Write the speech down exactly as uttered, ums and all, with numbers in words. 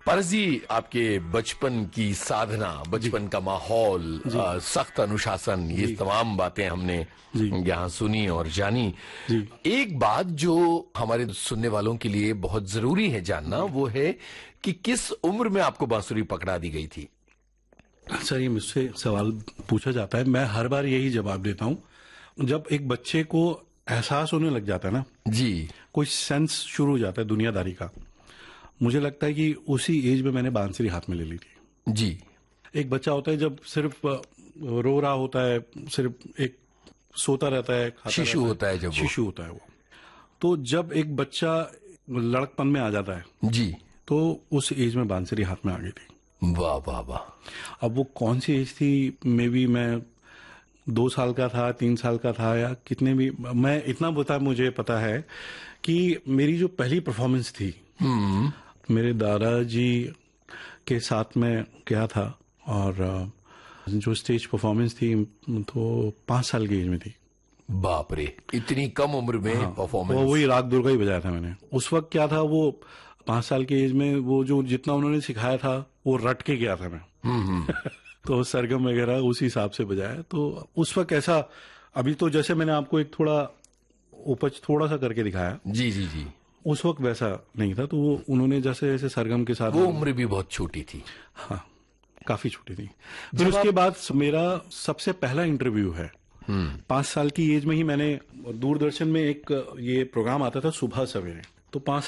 पारस जी, आपके बचपन की साधना, बचपन का माहौल, सख्त अनुशासन, ये तमाम बातें हमने यहाँ सुनी और जानी। एक बात जो हमारे सुनने वालों के लिए बहुत जरूरी है जानना, वो है कि किस उम्र में आपको बांसुरी पकड़ा दी गई थी? सर, ये मुझसे सवाल पूछा जाता है, मैं हर बार यही जवाब देता हूँ। जब एक बच्चे को एहसास होने लग जाता है ना जी, कोई सेंस शुरू हो जाता है दुनियादारी का, मुझे लगता है कि उसी एज में मैंने बांसुरी हाथ में ले ली थी। जी, एक बच्चा होता है जब सिर्फ रो रहा होता है, सिर्फ एक सोता रहता है, शिशु होता है, जब शिशु होता है वो, तो जब एक बच्चा लड़कपन में आ जाता है जी, तो उस एज में बांसुरी हाथ में आ गई थी। वाह वाह वाह। अब वो कौन सी एज थी, मे बी मैं दो साल का था, तीन साल का था, या कितने भी, मैं इतना बता मुझे पता है कि मेरी जो पहली परफॉर्मेंस थी मेरे दादाजी के साथ में गया था, और जो स्टेज परफॉर्मेंस थी तो पांच साल की एज में थी। बाप रे, इतनी कम उम्र में हाँ, परफॉर्मेंस। वो वही राग दुर्गा ही बजाया था मैंने। उस वक्त क्या था, वो पांच साल की एज में वो जो जितना उन्होंने सिखाया था वो रट के गया था मैं। तो सरगम वगैरह उसी हिसाब से बजाया। तो उस वक्त ऐसा, अभी तो जैसे मैंने आपको एक थोड़ा उपज थोड़ा सा करके दिखाया, जी जी जी, उस वक्त वैसा नहीं था। तो वो उन्होंने जैसे जैसे सरगम के साथ, वो उम्र भी बहुत छोटी थी। हाँ, काफी छोटी थी। फिर उसके बाद मेरा सबसे पहला इंटरव्यू है, पांच साल की एज में ही मैंने, दूरदर्शन में एक ये प्रोग्राम आता था सुबह सवेरे, तो पांच